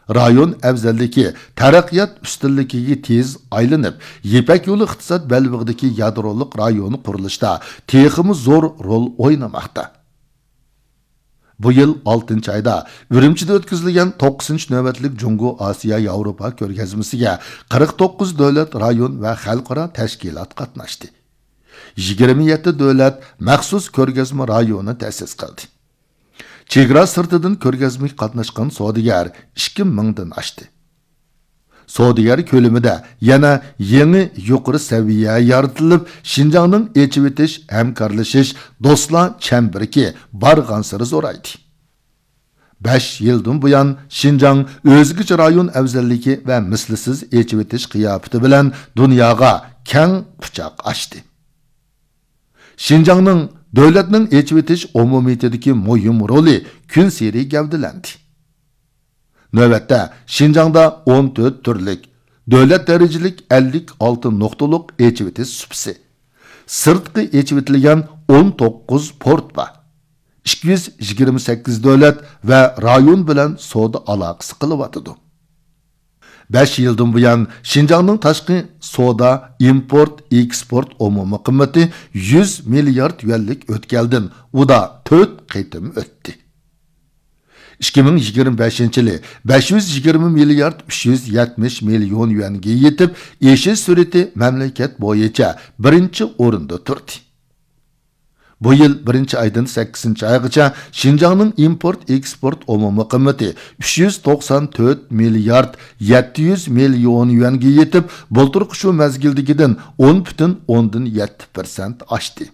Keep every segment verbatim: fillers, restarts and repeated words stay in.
Rayon afzalligi taraqqiyot ustunligiga tez aylanib, Ipak yo'li iqtisod belbig'idagi yadroliq rayoni qurilishda texmi zo'r rol o'ynamoqda. Bu yıl oltinchi ayda Ürümchida o'tkazilgan to'qqizinchi navbatlik Jungo Osiyo Yevropa ko'rgazmasiga qirq to'qqiz davlat, rayon va xalqaro tashkilot qatnashdi. yigirma yetti davlat maxsus ko'rgazma rayoni ta'sis qildi. Chegara sirtidan ko'rgazmaga qatnashgan savdogar ikki mingdan oshdi. Savdogar ko'limida yana yangi yuqori saviya yaratilib, Xinjiangning echib etish, hamkorlashish, do'stlar chembirki bargan siri zo'raydi. besh yildan buyon Xinjiang o'zgacha rayon afzalligi va mislsiz echib etish qiyofati bilan dunyoga keng quchoq ochdi. Xinjiangning davlatning echib etish umumiyatidagi muhim roli kun seri gavdalandi. Navbatda Xinjiangda o'n to'rt turlik davlat darajalik ellik olti nuqtalik echib etish supsi, sirtqi echib etilgan o'n to'qqiz port bor. ikki yuz yigirma sakkiz davlat va rayon bilan savdo aloqasi qilyotidi. besh yildan buyon Xinjiangning tashqi savdo, import, eksport umumiy qiymati yuz milliard yuanlik o'tkaldan, u da to'rt qitim o'tdi. ikki ming yigirma beshinchi yili besh yuz yigirma milliard uch yuz yetmish million yuanga yetib, eshish surati mamlakat bo'yicha birinchi o'rinda turdi. Bu yil birinchi aydan sakkizinchi oygacha Xinjiangning import eksport umumiy qiymati uch yuz to'qson to'rt milliard yetti yuz million yuanga yetib, bulturqi shu mezgildagidan o'n butun o'ndan yetti persent oshdi.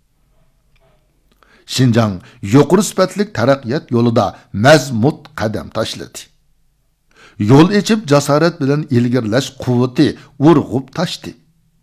Xinjiang yuqori sifatli taraqqiyot yo'lida mazmut qadam tashladi. Yo'l echib jasorat bilan ilgirlash quvvati urg'ub tashdi.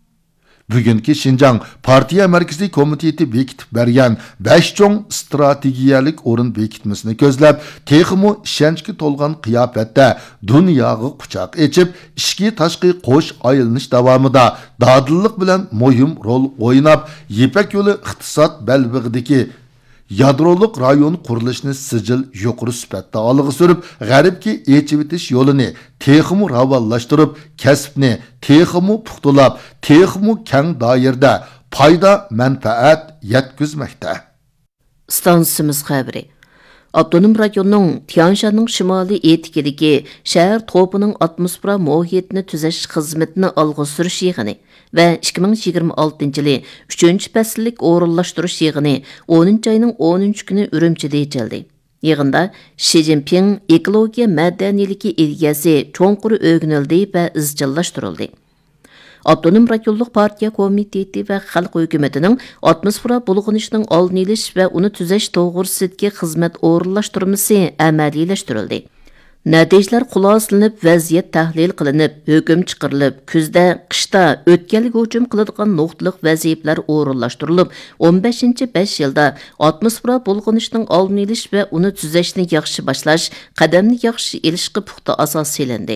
Bugungi Xinjiang partiya markaziy komiteti bekitib bergan besh cho'ng strategiyalik o'rin bekitmasini ko'zlab, texmo ishonchga to'lgan qiyofatda dunyoga quchoq echib, ichki tashqi qo'sh aylanish davomida dadillik bilan muhim rol o'ynab, Ipak yo'li iqtisod belbig'idagi yadroliq rayon qurilishini sijil yuqori sifatda olg'a surib, g'arbga echib etish yo'lini texmo ravallashtirib, kasbni texmo puxtulab, texmo keng doirada foyda manfaat yetkazmoqda. Stansimiz xabari. Abdunum rayonunun Tianshanның shimoliy etikidagi shahar to'pining atmosfera muhitini tuzash xizmatini olg'a surish yig'ini va ikki ming yigirma oltinchi yili uchinchi fasllik o'rinlashtirish yig'ini o'ninchi oyning o'ninchi kuni Ürümchida ochildi. Yig'inda Xi Jinping ekologiya madaniyaligi egasi cho'nqur o'rganildi va izchillashtirildi. Abdunum rayonluq partiya komiteti va xalq hukumatining atmosfera bulg'anishining oldini olish va uni tuzash to'g'risidagi xizmat o'rinlashtirmasi amaliylashtirildi. Natijalar xulosalanib, vaziyat tahlil qilinib, hukm chiqarilib, kuzda, qishda o'tkalga hujum qiladigan nuqtaliq vazifalar o'rinlashtirilib, o'n beshinchi besh yilda atmosfera bulg'anishining oldini olish va uni tuzashni yaxshi boshlash, qadamni yaxshi ilishga puxta asos selindi.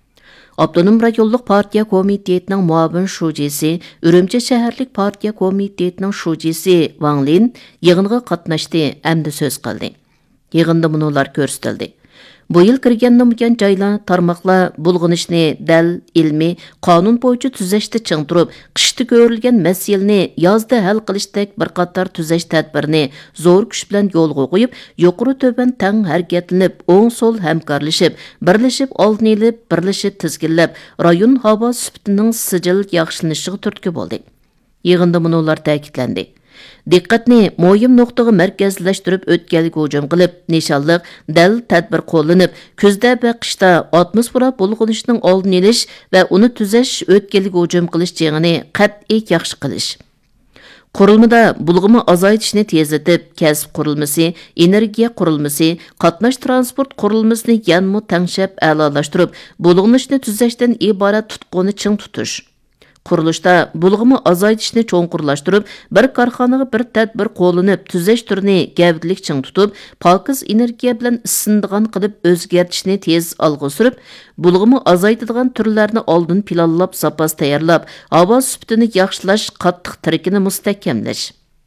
Abdunum rayonluq partiya komitetining muavin shujisi, Ürümchi shaharlik partiya komitetining shujisi Wang Lin yig'inga qatnashdi hamda so'z qildi. Yig'inda bunular ko'rsatildi. Bu yil kirgandan buyon joylar, tarmoqlar bulg'anishni dal ilmiy qonun bo'yicha tuzashda ching turib, qishda ko'rilgan masalani yozda hal qilishdek bir qator tuzash tadbirini zo'r kuch bilan yo'lga qo'yib, yuqori to'ban tang harakatlanib, o'ng so'l hamkorlashib, birlashib oldini olib, birlashib tizginlab, rayon havo sifatining sijil yaxshilanishiga turtki bo'ldi. Yig'inda bunular ta'kidlandi. Diqqatni muhim nuqtaga markazlashtirib o'tkalga hujum qilib, nishonliq dal tadbir qo'llanib, kuzda va qishda atmosfera bulg'anishining oldini olish va uni tuzash o'tkalga hujum qilish jig'ini qat'iy yaxshi qilish. Qurilmada bulg'ama azaytishni tezlatib, kasb qurilmasi, energiya qurilmasi, qatnash transport qurilmasini yanmu tangshab a'lolashtirib, bulg'anishni tuzashdan iborat tutquni ching tutish. Qurilishda bulg'ama azaytishni cho'nqurlashtirib, bir korxonaga bir tadbir qo'llanib, tuzash turini gavdalik ching tutib, pokiz energiya bilan isindigan qilib o'zgartishni tez olg'a surib, bulg'ama azaytadigan turlarni oldin planlab, zapas tayyorlab, havo sifatini yaxshilash, qattiq tirikini mustahkamlash.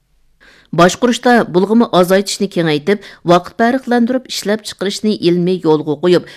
Boshqurishda bulg'ama azaytishni kengaytib, vaqt farqlantirib ishlab chiqarishni ilmiy yo'lga qo'yib,